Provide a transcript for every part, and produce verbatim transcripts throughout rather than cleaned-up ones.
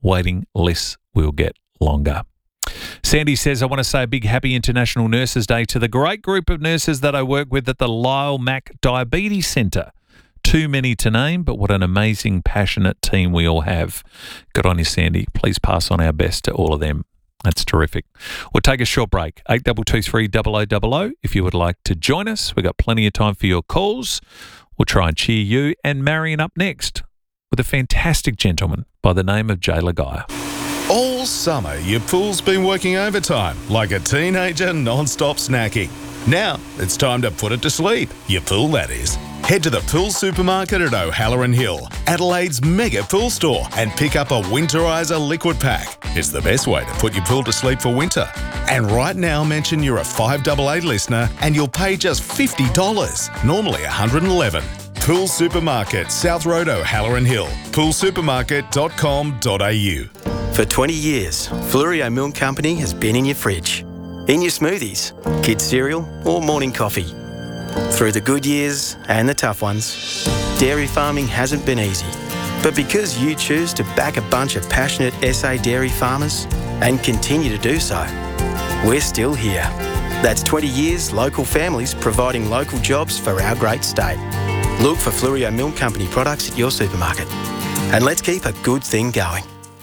waiting lists will get longer. Sandy says, I want to say a big happy International Nurses Day to the great group of nurses that I work with at the Lyle Mack Diabetes Centre. Too many to name, but what an amazing, passionate team we all have. Good on you, Sandy. Please pass on our best to all of them. That's terrific. We'll take a short break. eight two two three double oh double oh if you would like to join us. We've got plenty of time for your calls. We'll try and cheer you. And Marion up next with a fantastic gentleman by the name of Jay Lagaya. All summer, your pool's been working overtime, like a teenager non-stop snacking. Now, it's time to put it to sleep. Your pool, that is. Head to the Pool Supermarket at O'Halloran Hill, Adelaide's mega pool store, and pick up a Winterizer liquid pack. It's the best way to put your pool to sleep for winter. And right now, mention you're a five eight eight listener and you'll pay just fifty dollars, normally one hundred eleven dollars. Pool Supermarket, South Road, O'Halloran Hill, pool supermarket dot com dot a u. For twenty years, Fluorio Milk Company has been in your fridge, in your smoothies, kids' cereal or morning coffee. Through the good years and the tough ones, dairy farming hasn't been easy. But because you choose to back a bunch of passionate S A dairy farmers and continue to do so, we're still here. That's twenty years local families providing local jobs for our great state. Look for Fluorio Milk Company products at your supermarket. And let's keep a good thing going.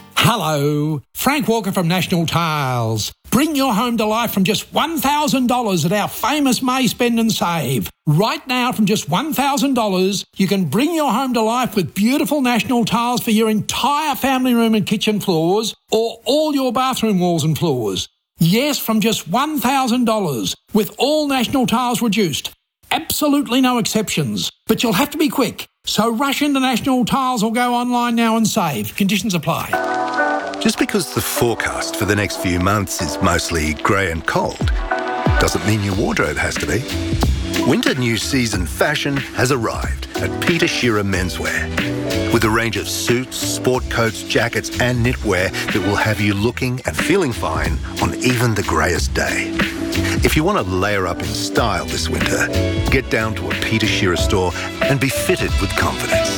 Hello, Frank Walker from National Tiles. Bring your home to life from just one thousand dollars at our famous May Spend and Save. Right now, from just one thousand dollars, you can bring your home to life with beautiful National Tiles for your entire family room and kitchen floors or all your bathroom walls and floors. Yes, from just one thousand dollars, with all National Tiles reduced. Absolutely no exceptions. But you'll have to be quick. So rush into National Tiles or go online now and save. Conditions apply. Just because the forecast for the next few months is mostly grey and cold doesn't mean your wardrobe has to be. Winter new season fashion has arrived at Peter Shearer Menswear. With a range of suits, sport coats, jackets and knitwear that will have you looking and feeling fine on even the greyest day. If you want to layer up in style this winter, get down to a Peter Shearer store and be fitted with confidence.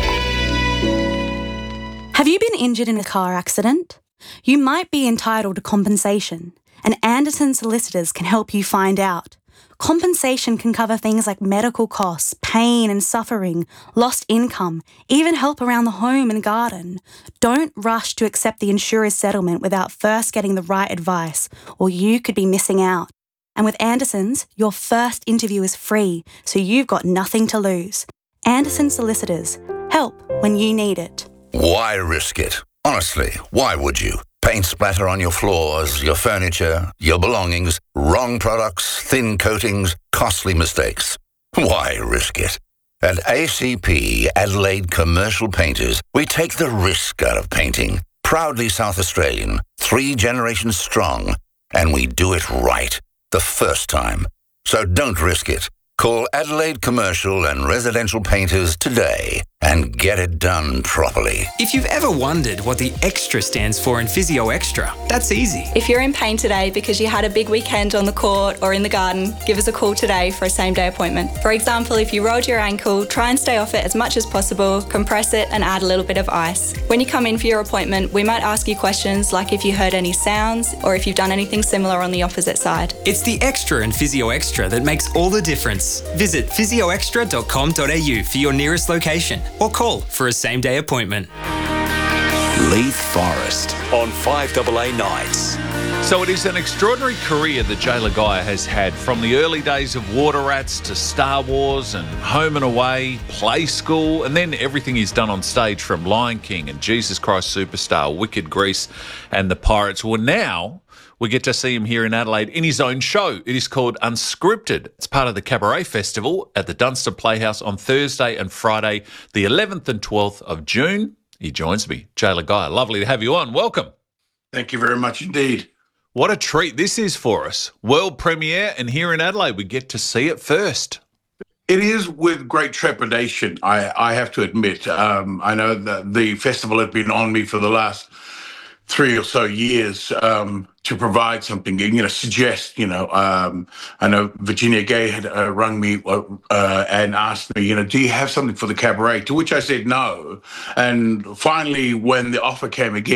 Have you been injured in a car accident? You might be entitled to compensation, and Anderson Solicitors can help you find out. Compensation can cover things like medical costs, pain and suffering, lost income, even help around the home and garden. Don't rush to accept the insurer's settlement without first getting the right advice, or you could be missing out. And with Anderson's, your first interview is free, so you've got nothing to lose. Anderson Solicitors. Help when you need it. Why risk it? Honestly, why would you? Paint splatter on your floors, your furniture, your belongings, wrong products, thin coatings, costly mistakes. Why risk it? At A C P, Adelaide Commercial Painters, we take the risk out of painting. Proudly South Australian, three generations strong, and we do it right, the first time. So don't risk it. Call Adelaide Commercial and Residential Painters today and get it done properly. If you've ever wondered what the extra stands for in Physio Extra, that's easy. If you're in pain today because you had a big weekend on the court or in the garden, give us a call today for a same-day appointment. For example, if you rolled your ankle, try and stay off it as much as possible, compress it and add a little bit of ice. When you come in for your appointment, we might ask you questions like if you heard any sounds or if you've done anything similar on the opposite side. It's the extra in Physio Extra that makes all the difference. Visit physio extra dot com dot a u for your nearest location or call for a same-day appointment. Leith Forest on five A A nights. So it is an extraordinary career that Jay Lagaya has had, from the early days of Water Rats to Star Wars and Home and Away, Play School, and then everything he's done on stage, from Lion King and Jesus Christ Superstar, Wicked, Grease and The Pirates. Well, now we get to see him here in Adelaide in his own show. It is called Unscripted. It's part of the Cabaret Festival at the Dunster Playhouse on Thursday and Friday, the eleventh and twelfth of June. He joins me, Jay Lagaya. Lovely to have you on. Welcome. Thank you very much indeed. What a treat this is for us. World premiere, and here in Adelaide we get to see it first. It is with great trepidation, I, I have to admit. Um, I know that the festival has been on me for the last three or so years um, to provide something, you know, suggest, you know, um, I know Virginia Gay had uh, rung me uh, and asked me, you know, do you have something for the cabaret? To which I said no. And finally, when the offer came again,